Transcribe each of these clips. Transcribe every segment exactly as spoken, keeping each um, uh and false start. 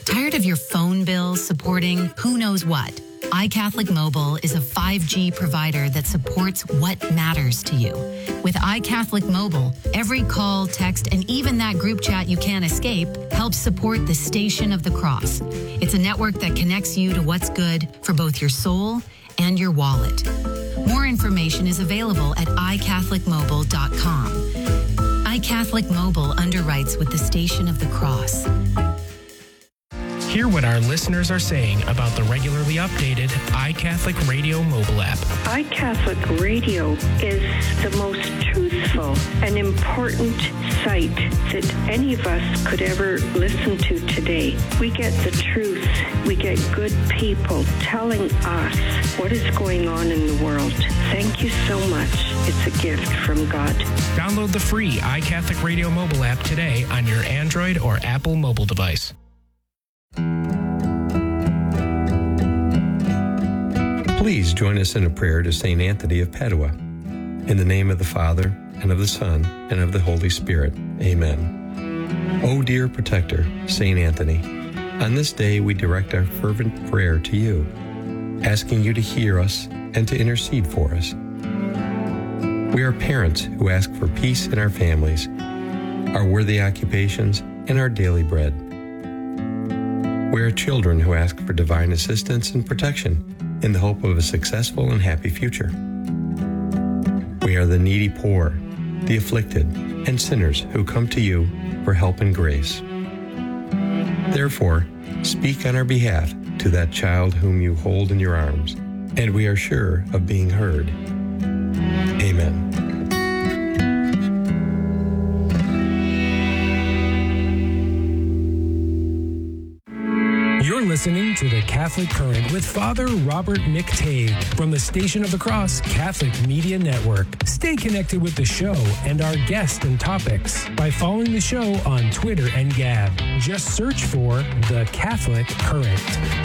Tired of your phone bills supporting who knows what? iCatholic Mobile is a five G provider that supports what matters to you. With iCatholic Mobile, every call, text, and even that group chat you can't escape helps support the Station of the Cross. It's a network that connects you to what's good for both your soul and your wallet. More information is available at i catholic mobile dot com. iCatholic Mobile underwrites with the Station of the Cross. Hear what our listeners are saying about the regularly updated iCatholic Radio mobile app. iCatholic Radio is the most truthful and important site that any of us could ever listen to today. We get the truth. We get good people telling us what is going on in the world. Thank you so much. It's a gift from God. Download the free iCatholic Radio mobile app today on your Android or Apple mobile device. Please join us in a prayer to Saint Anthony of Padua. In the name of the Father, and of the Son, and of the Holy Spirit. Amen. O dear protector, Saint Anthony, on this day we direct our fervent prayer to you, asking you to hear us and to intercede for us. We are parents who ask for peace in our families, our worthy occupations, and our daily bread. We are children who ask for divine assistance and protection in the hope of a successful and happy future. We are the needy poor, the afflicted, and sinners who come to you for help and grace. Therefore, speak on our behalf to that child whom you hold in your arms, and we are sure of being heard. Amen. You're listening to The Catholic Current with Father Robert McTague from the Station of the Cross Catholic Media Network. Stay connected with the show and our guests and topics by following the show on Twitter and Gab. Just search for The Catholic Current.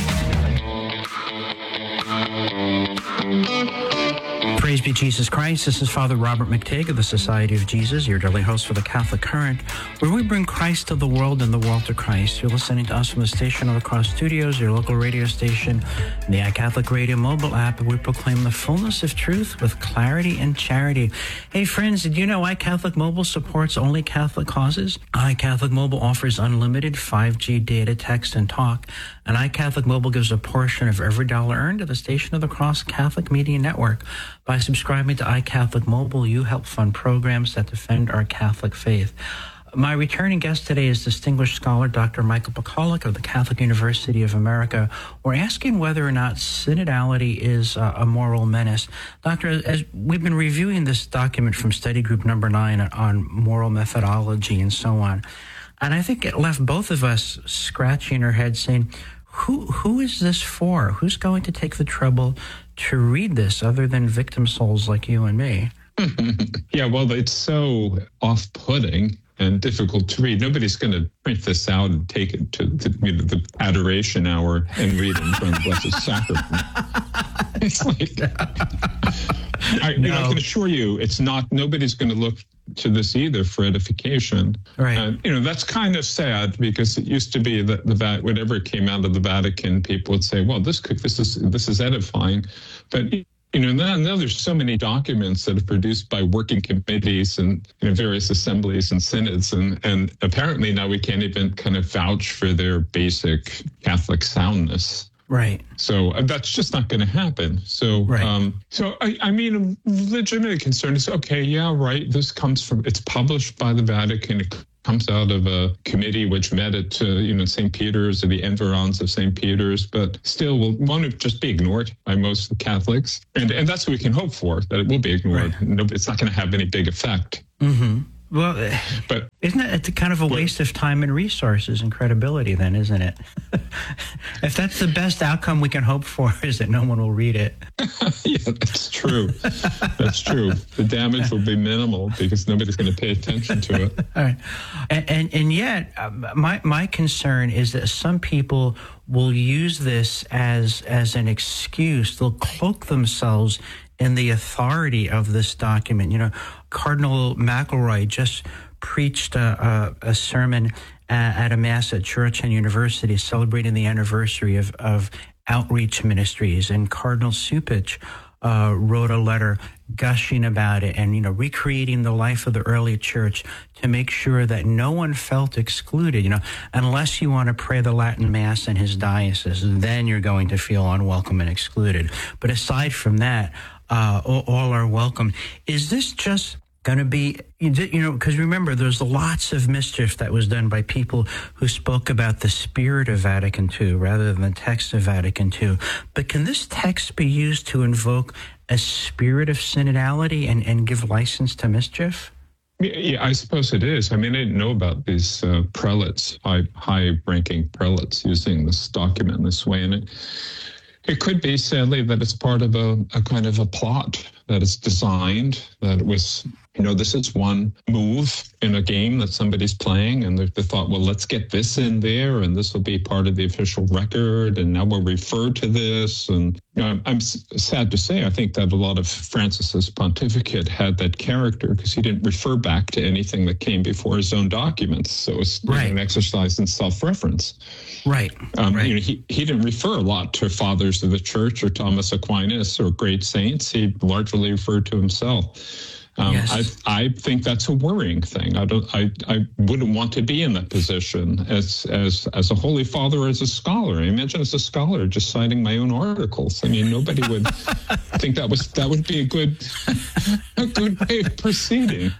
Praise be Jesus Christ. This is Father Robert McTague of the Society of Jesus, your daily host for the Catholic Current, where we bring Christ to the world and the world to Christ. You're listening to us from the Station of the Cross Studios, your local radio station, and the iCatholic Radio mobile app, where we proclaim the fullness of truth with clarity and charity. Hey friends, did you know iCatholic Mobile supports only Catholic causes? iCatholic Mobile offers unlimited five G data, text, and talk, and iCatholic Mobile gives a portion of every dollar earned to the Station of the Cross Catholic Media Network. By subscribing to iCatholic Mobile, you help fund programs that defend our Catholic faith. My returning guest today is distinguished scholar Doctor Michael Pacolic of the Catholic University of America. We're asking whether or not synodality is uh, a moral menace. Doctor, as we've been reviewing this document from study group number nine on moral methodology and so on, and I think it left both of us scratching our heads saying, who who is this for? Who's going to take the trouble to read this other than victim souls like you and me? Yeah, well, it's so off-putting and difficult to read. Nobody's going to print this out and take it to the, you know, the adoration hour and read it in front of the Blessed Sacrament. It's like, I, you know, I can assure you, it's not, nobody's going to look to this either for edification. Right. And, you know, that's kind of sad because it used to be that the whatever came out of the Vatican, people would say, well, this could, this is, this is edifying. But, you know, now, now there's so many documents that are produced by working committees and, you know, various assemblies and synods. And, and apparently now we can't even kind of vouch for their basic Catholic soundness. Right. So uh, that's just not going to happen. So, right. um, so I, I mean, a legitimate concern is, okay, yeah, right. This comes from, it's published by the Vatican. It comes out of a committee which met at, uh, you know, Saint Peter's or the environs of Saint Peter's, but still will won't just be ignored by most Catholics. And and that's what we can hope for, that it will be ignored. Right. No, it's not going to have any big effect. Mm-hmm. Well, but isn't it it's kind of a waste of time and resources and credibility then, isn't it? If that's the best outcome we can hope for, is that no one will read it. Yeah, that's true. That's true. The damage will be minimal because nobody's going to pay attention to it. All right. And, and, and yet, uh, my, my concern is that some people will use this as, as an excuse. They'll cloak themselves in the authority of this document. You know, Cardinal McElroy just preached a, a, a sermon at a Mass at Church and University celebrating the anniversary of, of outreach ministries, and Cardinal Cupich uh, wrote a letter gushing about it and, you know, recreating the life of the early church to make sure that no one felt excluded. You know, unless you want to pray the Latin Mass in his diocese, then you're going to feel unwelcome and excluded. But aside from that, uh, all, all are welcome. Is this just going to be, you know, because remember, there's lots of mischief that was done by people who spoke about the spirit of Vatican Two rather than the text of Vatican Two. But can this text be used to invoke a spirit of synodality and, and give license to mischief? Yeah, I suppose it is. I mean, I didn't know about these uh, prelates, high, high-ranking prelates using this document this way. And it, it could be, sadly, that it's part of a, a kind of a plot, that it's designed, that it was, you know, this is one move in a game that somebody's playing, and they, they thought, well, let's get this in there, and this will be part of the official record, and now we'll refer to this. And you know, I'm, I'm sad to say, I think that a lot of Francis's pontificate had that character because he didn't refer back to anything that came before his own documents. So it's right. you know, an exercise in self-reference. Right. Um, right. You know, he, he didn't refer a lot to fathers of the church or Thomas Aquinas or great saints. He largely referred to himself. Um, yes. I I think that's a worrying thing. I don't. I, I wouldn't want to be in that position as as as a holy father, as a scholar. I imagine as a scholar just citing my own articles. I mean, nobody would think that was that would be a good a good way of proceeding.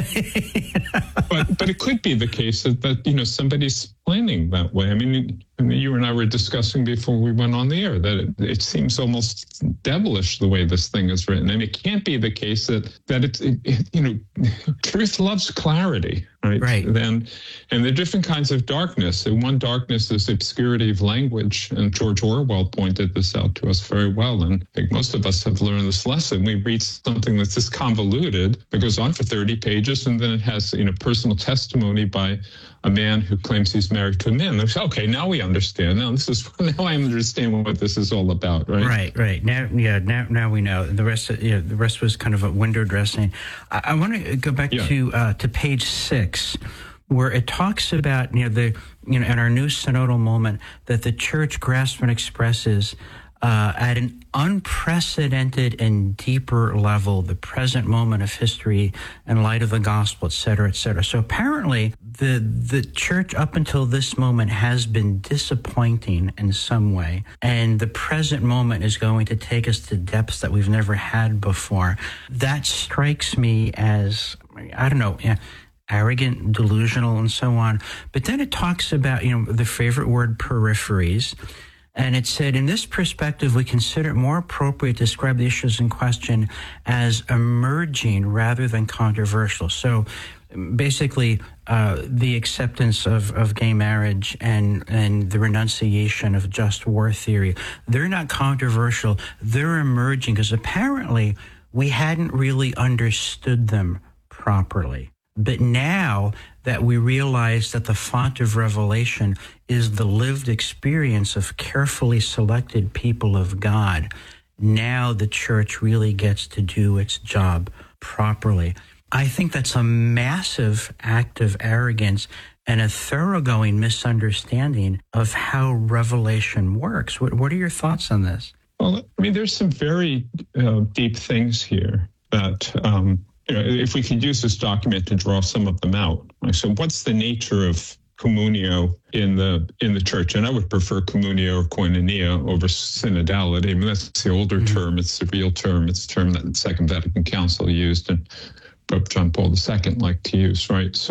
But but it could be the case that, that you know somebody's planning that way. I mean, I mean, you and I were discussing before we went on the air that it, it seems almost devilish the way this thing is written. And it can't be the case that that it's it, it, you know truth loves clarity, right? Right. And and the different kinds of darkness. And one darkness is obscurity of language, and George Orwell pointed this out to us very well. And I think most of us have learned this lesson. We read something that's this convoluted that goes on for thirty pages, and then it has you know personal testimony by a man who claims he's married to a man. Say, okay, now we understand. Now this is now I understand what this is all about, right? Right, right. Now, yeah, now, now we know. The rest, of, yeah, the rest was kind of a window dressing. I, I want to go back yeah. to uh, to page six, where it talks about you know the you know in our new synodal moment that the Church grasps and expresses uh, at an unprecedented and deeper level the present moment of history in light of the gospel, et cetera, et cetera. So apparently the the church up until this moment has been disappointing in some way, and the present moment is going to take us to depths that we've never had before. That strikes me as, I don't know, yeah, arrogant, delusional, and so on. But then it talks about, you know, the favorite word, peripheries. And it said, in this perspective, we consider it more appropriate to describe the issues in question as emerging rather than controversial. So basically, uh, the acceptance of, of gay marriage and, and the renunciation of just war theory, they're not controversial. They're emerging because apparently we hadn't really understood them properly. But now that we realize that the font of revelation is the lived experience of carefully selected people of God, now the church really gets to do its job properly. I think that's a massive act of arrogance and a thoroughgoing misunderstanding of how revelation works. What, what are your thoughts on this? Well, I mean, there's some very uh, deep things here that... Um, You know, if we could use this document to draw some of them out. So what's the nature of communio in the in the church? And I would prefer communio or koinonia over synodality. I mean, that's the older mm-hmm. term. It's the real term. It's the term that the Second Vatican Council used and Pope John Paul the Second liked to use, right? So,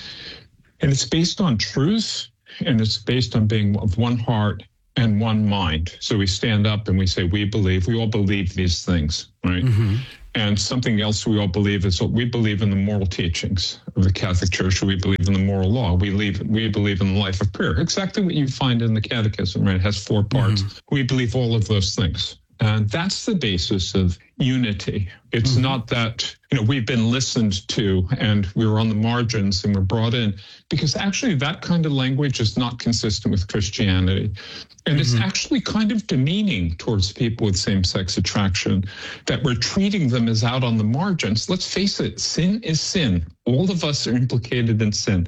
and it's based on truth, and it's based on being of one heart and one mind. So we stand up and we say, we believe, we all believe these things, right? Mm-hmm. And something else we all believe is what we believe in the moral teachings of the Catholic Church. We believe in the moral law. We believe, we believe in the life of prayer. Exactly what you find in the Catechism, right? It has four parts. Mm-hmm. We believe all of those things. And that's the basis of unity. It's mm-hmm. not that, you know, we've been listened to and we were on the margins and we're brought in, because actually that kind of language is not consistent with Christianity. And mm-hmm. it's actually kind of demeaning towards people with same-sex attraction, that we're treating them as out on the margins. Let's face it, sin is sin. All of us are implicated in sin.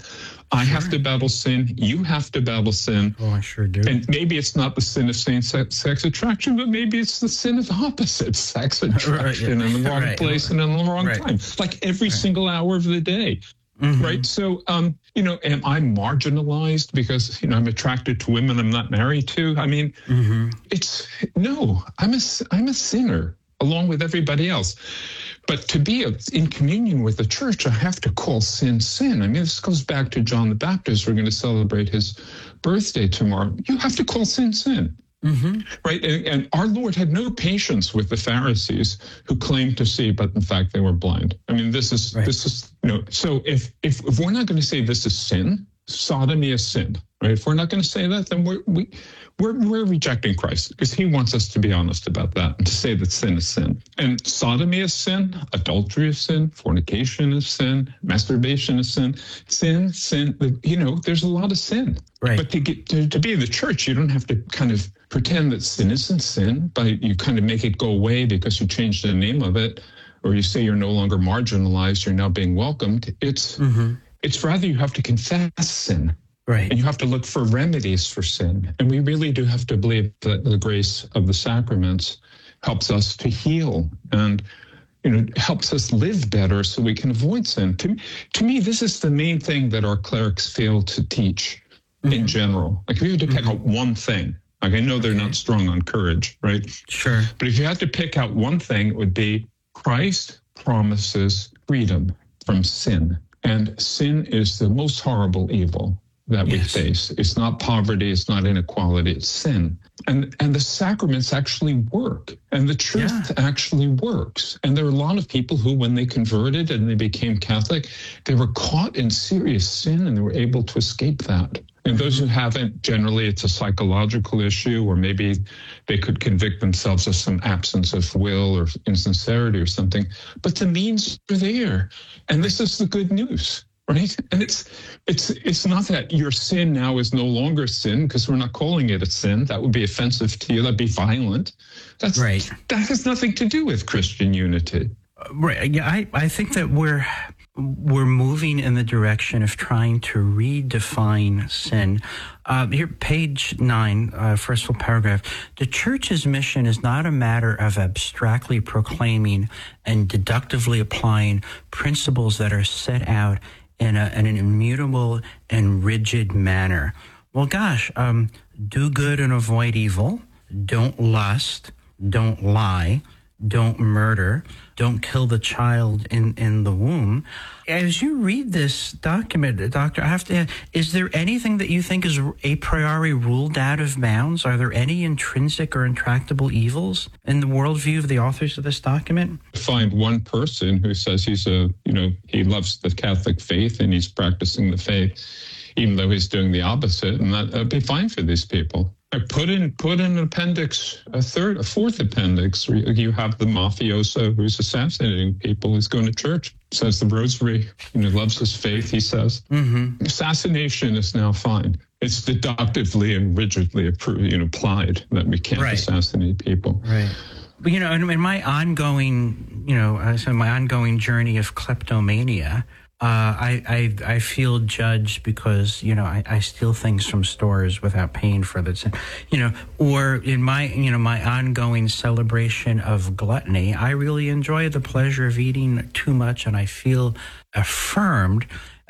I have to battle sin. You have to battle sin. Oh, I sure do. And maybe it's not the sin of same-sex sex attraction, but maybe it's the sin of opposite sex attraction right, yeah. in the wrong right. place and in the wrong right. time, like every right. single hour of the day. Mm-hmm. Right. So, um, you know, am I marginalized because, you know, I'm attracted to women I'm not married to? I mean, mm-hmm. it's no, I'm a, I'm a sinner along with everybody else. But to be in communion with the church, I have to call sin, sin. I mean, this goes back to John the Baptist. We're going to celebrate his birthday tomorrow. You have to call sin, sin. Mm-hmm. Right. And, and our Lord had no patience with the Pharisees who claimed to see, but in fact, they were blind. I mean, this is right. this is, you know, so if, if, if we're not going to say this is sin, sodomy is sin, right? If we're not going to say that, then we're, we, we're, we're rejecting Christ because he wants us to be honest about that and to say that sin is sin. And sodomy is sin, adultery is sin, fornication is sin, masturbation is sin, sin, sin, you know, there's a lot of sin. Right. But to get to, to be in the church, you don't have to kind of pretend that sin isn't sin, but you kind of make it go away because you changed the name of it, or you say you're no longer marginalized, you're now being welcomed. It's mm-hmm. it's rather you have to confess sin. Right. And you have to look for remedies for sin. And we really do have to believe that the grace of the sacraments helps us to heal and, you know, helps us live better so we can avoid sin. To, to me, this is the main thing that our clerics fail to teach mm-hmm. in general. Like if you had to pick mm-hmm. out one thing, like I know they're not strong on courage, right? Sure. But if you had to pick out one thing, it would be Christ promises freedom from sin. And sin is the most horrible evil that yes. we face. It's not poverty, it's not inequality, it's sin. And and the sacraments actually work, and the truth yeah. actually works. And there are a lot of people who, when they converted and they became Catholic, they were caught in serious sin and they were able to escape that. And those who haven't, generally it's a psychological issue, or maybe they could convict themselves of some absence of will or insincerity or something. But the means are there. And this is the good news. Right. And it's it's it's not that your sin now is no longer sin because we're not calling it a sin. That would be offensive to you. That'd be violent. That's right. That has nothing to do with Christian unity. Uh, right. Yeah, I, I think that we're we're moving in the direction of trying to redefine sin. Uh, here, page nine, uh, first full paragraph. The church's mission is not a matter of abstractly proclaiming and deductively applying principles that are set out in, a, in an immutable and rigid manner. Well, gosh, um, do good and avoid evil. Don't lust. Don't lie. Don't murder. Don't kill the child in, in the womb. As you read this document, Doctor, I have to ask, is there anything that you think is a priori ruled out of bounds? Are there any intrinsic or intractable evils in the worldview of the authors of this document? Find one person who says he's a, you know, he loves the Catholic faith and he's practicing the faith, even though he's doing the opposite, and that would be fine for these people. I put in put in an appendix, a third, a fourth appendix. Where you have the mafioso who's assassinating people, who's going to church, says the rosary, you know, loves his faith, he says. Mm-hmm. Assassination is now fine. It's deductively and rigidly approved, you know, applied that we can't right. assassinate people. Right. But, you know, in my ongoing, you know, so my ongoing journey of kleptomania, Uh, I, I I feel judged because, you know, I, I steal things from stores without paying for it. You know, or in my, you know, my ongoing celebration of gluttony, I really enjoy the pleasure of eating too much and I feel affirmed.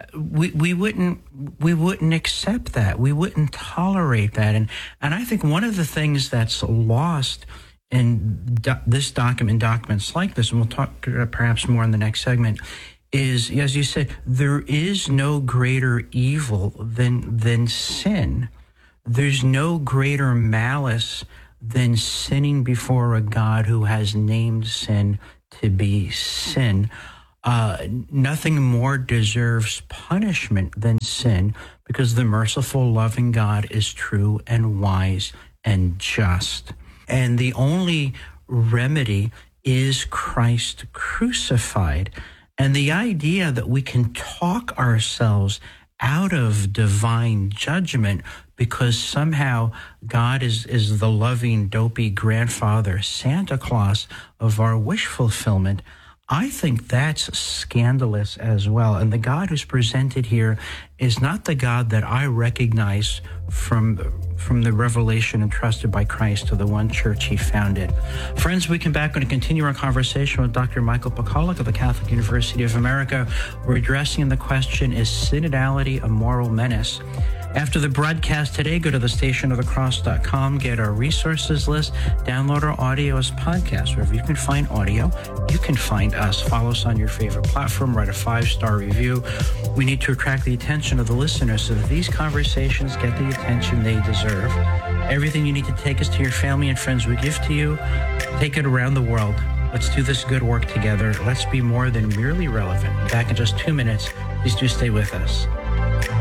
We we wouldn't we wouldn't accept that. We wouldn't tolerate that. And and I think one of the things that's lost in do- this document, documents like this, and we'll talk uh, perhaps more in the next segment, is, as you said, there is no greater evil than than sin. There's no greater malice than sinning before a God who has named sin to be sin. Uh, nothing more deserves punishment than sin, because the merciful, loving God is true and wise and just. And the only remedy is Christ crucified. And the idea that we can talk ourselves out of divine judgment because somehow God is, is the loving, dopey grandfather, Santa Claus of our wish fulfillment, I think that's scandalous as well. And the God who's presented here is not the God that I recognize from, from the revelation entrusted by Christ to the one church he founded. Friends, we come back and continue our conversation with Doctor Michael Pacolic of the Catholic University of America. We're addressing the question, is synodality a moral menace? After the broadcast today, go to the station of the cross dot com, get our resources list, download our audio as podcasts. Wherever you can find audio, you can find us. Follow us on your favorite platform, write a five-star review. We need to attract the attention of the listeners so that these conversations get the attention they deserve. Everything you need to take us to your family and friends we give to you, take it around the world. Let's do this good work together. Let's be more than merely relevant. Back in just two minutes. Please do stay with us.